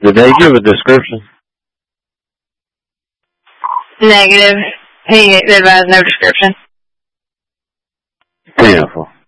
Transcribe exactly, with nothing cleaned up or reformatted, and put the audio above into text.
Did they give a description? Negative. He advised no description. Painful.